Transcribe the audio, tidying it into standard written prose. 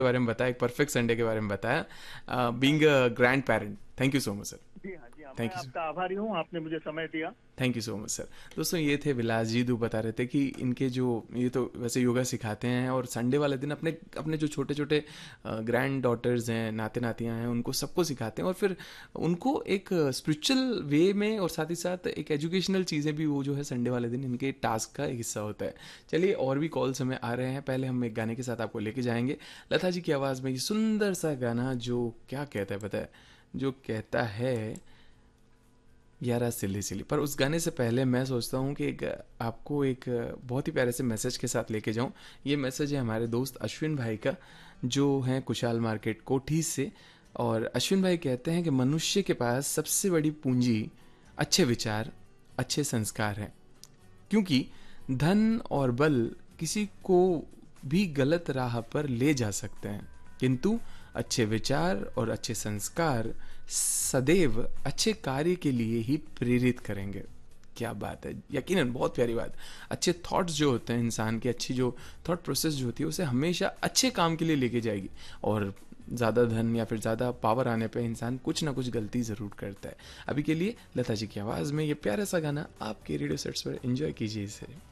बारे में बताया, एक परफेक्ट संडे के बारे में बताया, being a grand parent. Thank you so much sir. जी हाँ, जी हाँ, मैं थैंक यू। आपका आभारी हूँ, आपने मुझे समय दिया। Thank you so much sir. दोस्तों ये थे विलास जी, दो बता रहे थे कि इनके जो, ये तो वैसे योगा सिखाते हैं और संडे वाले दिन अपने अपने जो छोटे छोटे ग्रैंड डॉटर्स हैं, नाते नातियाँ हैं, उनको सबको सिखाते हैं और फिर उनको एक स्पिरिचुअल वे में और साथ ही साथ एक एजुकेशनल चीज़ें भी वो जो है संडे वाले दिन इनके टास्क का एक हिस्सा होता है। चलिए और भी कॉल्स हमें आ रहे हैं, पहले हम एक गाने के साथ आपको लेके जाएंगे। लता जी की आवाज़ में ये सुंदर सा गाना जो क्या कहता है पता है, जो कहता है यारा सिली सिली। पर उस गाने से पहले मैं सोचता हूँ कि आपको एक बहुत ही प्यारे से मैसेज के साथ लेके जाऊँ। ये मैसेज है हमारे दोस्त अश्विन भाई का, जो हैं कुशाल मार्केट कोठी से। और अश्विन भाई कहते हैं कि मनुष्य के पास सबसे बड़ी पूंजी अच्छे विचार, अच्छे संस्कार हैं। क्योंकि धन और बल किसी को भी गलत राह पर ले जा सकते हैं, किंतु अच्छे विचार और अच्छे संस्कार सदैव अच्छे कार्य के लिए ही प्रेरित करेंगे। क्या बात है, यकीनन बहुत प्यारी बात। अच्छे थॉट्स जो होते हैं इंसान की, अच्छी जो थॉट प्रोसेस जो होती है उसे हमेशा अच्छे काम के लिए लेके जाएगी। और ज़्यादा धन या फिर ज़्यादा पावर आने पे इंसान कुछ ना कुछ गलती ज़रूर करता है। अभी के लिए लता जी की आवाज़ में ये प्यारा सा गाना आपके रेडियो सेट्स पर एंजॉय कीजिए इसे।